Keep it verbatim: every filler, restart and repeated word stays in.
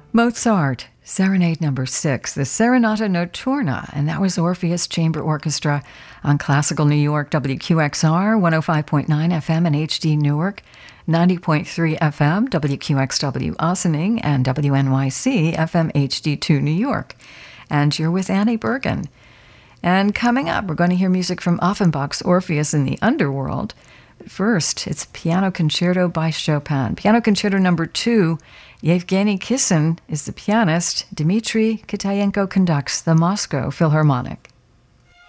Mozart, Serenade Number Six, the Serenata Notturna, and that was Orpheus Chamber Orchestra on Classical New York, W Q X R, one oh five point nine F M and H D Newark, ninety point three F M, W Q X W Ossining, and W N Y C F M H D two New York. And you're with Annie Bergen. And coming up, we're going to hear music from Offenbach's Orpheus in the Underworld. But first, it's Piano Concerto by Chopin. Piano Concerto Number Two. Yevgeny Kissin is the pianist. Dmitry Kitayenko conducts the Moscow Philharmonic.